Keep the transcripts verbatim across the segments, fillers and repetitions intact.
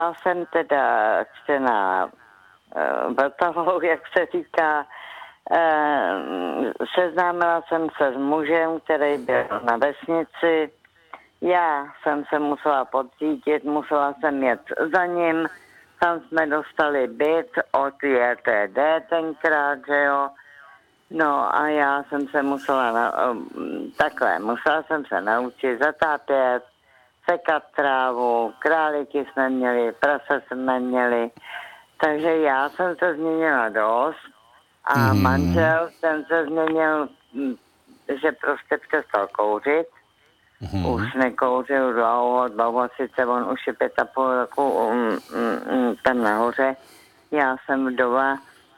Já jsem teda čtená uh, Vltavou, jak se říká. Uh, seznámila jsem se s mužem, který byl na vesnici. Já jsem se musela podřídit, musela jsem jet za ním. Tam jsme dostali byt od J T D tenkrát, že jo. No a já jsem se musela, na, takhle, musela jsem se naučit zatápět, sekat trávu, králíky jsme měli, prase jsme měli, takže já jsem se změnila dost a mm. manžel ten se změnil, že prostě přestal kouřit, mm. už nekouřil dlouho, dlouho, sice on už je pět a půl roku um, um, tam nahoře, já jsem vdova,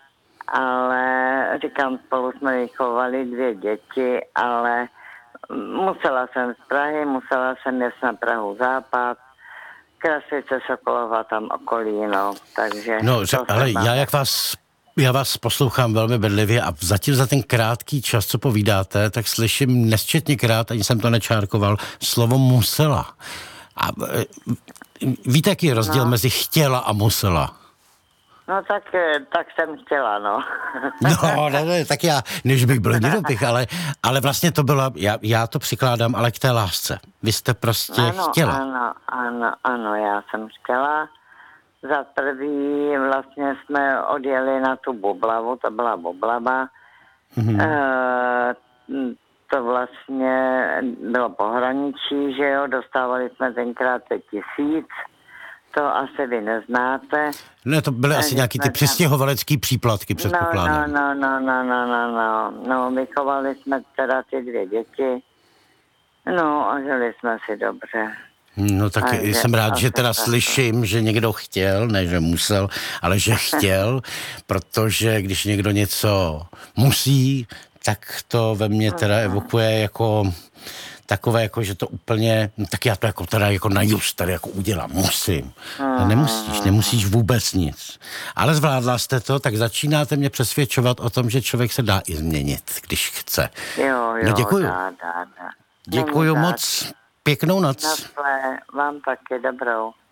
ale říkám, spolu jsme vychovali dvě děti, ale musela jsem z Prahy, musela jsem jet na Prahu západ, Krasice, Sokolova, tam okolí, no, takže... No, ale já jak vás, já vás poslouchám velmi bedlivě a zatím za ten krátký čas, co povídáte, tak slyším nesčetněkrát, ani jsem to nečárkoval, slovo musela. A víte, jaký je rozdíl no. mezi chtěla a musela? No tak, tak jsem chtěla, no. No, ne, ne, tak já, než bych byl nedopich, ale, ale vlastně to bylo, já, já to přikládám, ale k té lásce. Vy jste prostě ano, chtěla. Ano, ano, ano, já jsem chtěla. Za prvý vlastně jsme odjeli na tu Bublavu, to byla Bublava. Mm-hmm. E, to vlastně bylo pohraničí, že jo, dostávali jsme tenkrát tisíc. To asi vy neznáte. Ne, to byly asi nějaký ty přistěhovalecký příplatky, předpokládám. No, no, no, no, no, no, no, no, vychovali jsme teda ty dvě děti, no a žili jsme si dobře. No tak a jsem rád, že teda slyším, že někdo chtěl, ne že musel, ale že chtěl, protože když někdo něco musí, tak to ve mně teda evokuje jako... takové, jako, že to úplně, no tak já to jako teda jako na just tady jako udělám, musím. A nemusíš, nemusíš vůbec nic. Ale zvládla jste to, tak začínáte mě přesvědčovat o tom, že člověk se dá i změnit, když chce. Jo, jo, no děkuju. Dá, dá, dá. Děkuju moc, pěknou noc. Nasle, vám taky dobrou.